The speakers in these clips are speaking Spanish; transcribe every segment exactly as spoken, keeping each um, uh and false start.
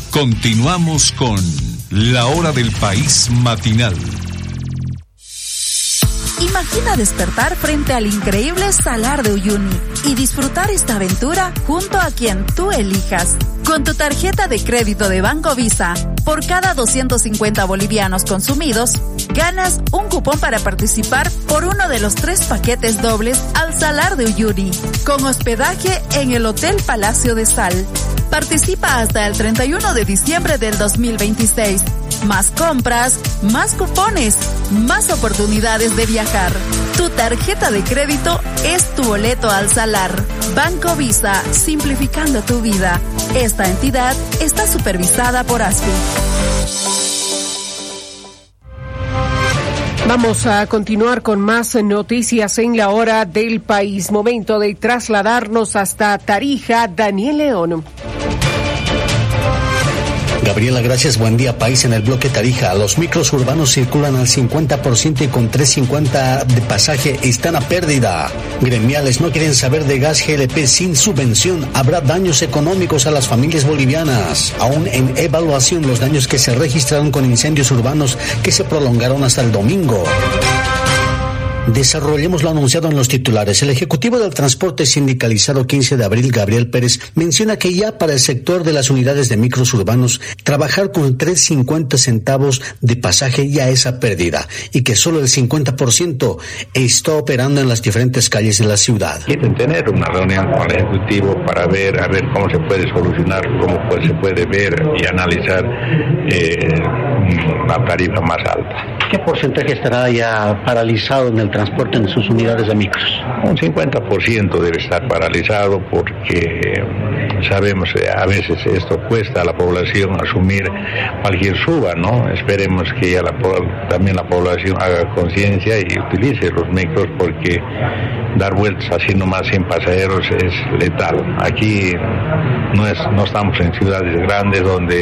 Continuamos con La Hora del País Matinal. Imagina despertar frente al increíble Salar de Uyuni y disfrutar esta aventura junto a quien tú elijas. Con tu tarjeta de crédito de Banco Visa, por cada doscientos cincuenta bolivianos consumidos, ganas un cupón para participar por uno de los tres paquetes dobles al Salar de Uyuni, con hospedaje en el Hotel Palacio de Sal. Participa hasta el treinta y uno de diciembre del dos mil veintiséis. Más compras, más cupones, más oportunidades de viajar. Tu tarjeta de crédito es tu boleto al Salar. Banco Visa, simplificando tu vida. Esta entidad está supervisada por A S F I. Vamos a continuar con más noticias en La Hora del País. Momento de trasladarnos hasta Tarija. Daniel León. Gabriela, gracias. Buen día, país. En el bloque Tarija, los micros urbanos circulan al cincuenta por ciento y con tres cincuenta de pasaje están a pérdida. Gremiales no quieren saber de gas G L P sin subvención. Habrá daños económicos a las familias bolivianas. Aún en evaluación los daños que se registraron con incendios urbanos que se prolongaron hasta el domingo. Desarrollemos lo anunciado en los titulares. El Ejecutivo del Transporte Sindicalizado quince de abril, Gabriel Pérez, menciona que ya para el sector de las unidades de micros urbanos, trabajar con tres cincuenta centavos de pasaje ya es a pérdida y que solo el cincuenta por ciento está operando en las diferentes calles de la ciudad. Quieren tener una reunión con el Ejecutivo para ver a ver cómo se puede solucionar, cómo pues, se puede ver y analizar eh, la tarifa más alta. ¿Qué porcentaje estará ya paralizado en el transporte en sus unidades de micros? Un cincuenta por ciento debe estar paralizado porque sabemos que a veces esto cuesta a la población asumir cualquier suba, ¿no? Esperemos que ya la, también la población haga conciencia y utilice los micros porque dar vueltas así nomás sin pasajeros es letal. Aquí no, es, no estamos en ciudades grandes donde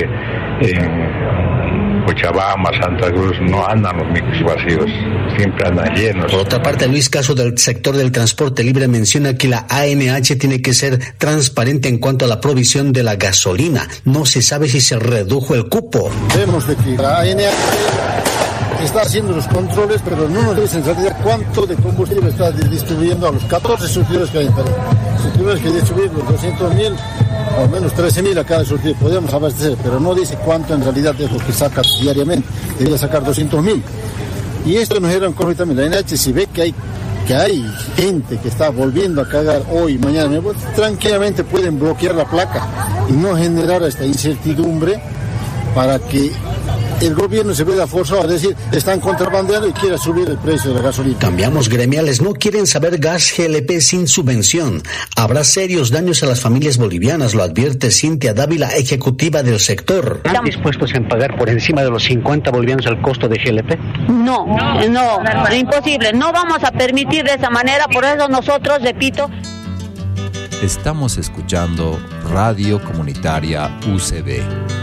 en Cochabamba, Santa Cruz no andan los micros vacíos, siempre andan llenos. Por otra parte, Luis Caso del sector del transporte libre menciona que la A N H tiene que ser transparente en cuanto a la provisión de la gasolina. No se sabe si se redujo el cupo. Vemos de que la A N H está haciendo los controles, pero no nos dicen en realidad cuánto de combustible está distribuyendo a los catorce surtidores que hay en Perú. Surtidores que distribuyen los doscientos mil, o menos trece mil a cada surtido. Podemos abastecer, pero no dice cuánto en realidad es lo que saca diariamente. Debería sacar doscientos mil. Y esto nos era un correo también. La A N H, si ve que hay que hay gente que está volviendo a cagar hoy, mañana, tranquilamente pueden bloquear la placa y no generar esta incertidumbre para que el gobierno se vea forzado a decir, están contrabandeando y quiere subir el precio de la gasolina. Cambiamos. Gremiales no quieren saber gas G L P sin subvención. Habrá serios daños a las familias bolivianas, lo advierte Cintia Dávila, ejecutiva del sector. ¿Están dispuestos en pagar por encima de los cincuenta bolivianos el costo de G L P? No, no, no, imposible. No vamos a permitir de esa manera, por eso nosotros, repito. Estamos escuchando Radio Comunitaria U C B.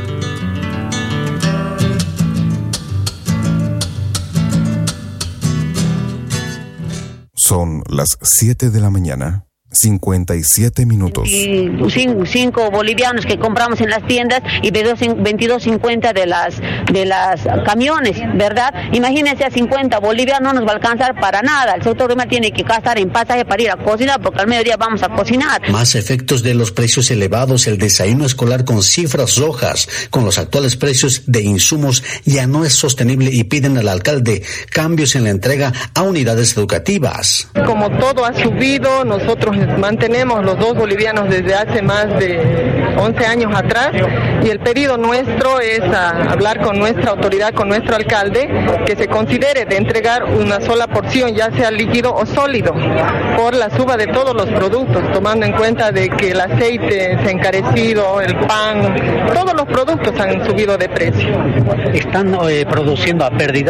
Son las siete de la mañana, cincuenta y siete minutos. Y cinco, cinco bolivianos que compramos en las tiendas y veintidós cincuenta de las de las camiones, ¿verdad? Imagínense, a cincuenta bolivianos no nos va a alcanzar para nada. El sector rural tiene que gastar en pasaje para ir a cocinar, porque al mediodía vamos a cocinar. Más efectos de los precios elevados. El desayuno escolar con cifras rojas. Con los actuales precios de insumos ya no es sostenible y piden al alcalde cambios en la entrega a unidades educativas. Como todo ha subido, nosotros mantenemos los dos bolivianos desde hace más de once años atrás y el pedido nuestro es a hablar con nuestra autoridad, con nuestro alcalde, que se considere de entregar una sola porción, ya sea líquido o sólido, por la suba de todos los productos, tomando en cuenta de que el aceite se ha encarecido, el pan, todos los productos han subido de precio. ¿Están eh, produciendo a pérdida?